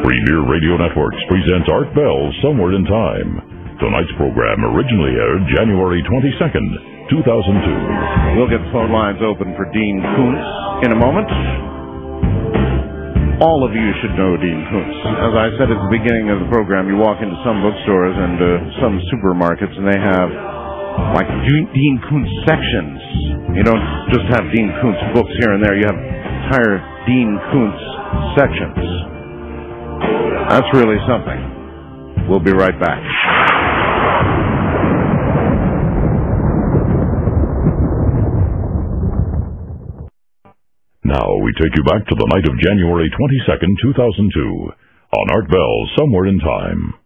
Premier Radio Networks presents Art Bell Somewhere in Time. Tonight's program originally aired January 22nd, 2002. We'll get phone lines open for Dean Koontz in a moment. All of you should know Dean Koontz. As I said at the beginning of the program, you walk into some bookstores and some supermarkets, and they have like Dean Koontz sections. You don't just have Dean Koontz books here and there. You have entire Dean Koontz sections. That's really something. We'll be right back. Now we take you back to the night of January 22nd, 2002, on Art Bell Somewhere in Time.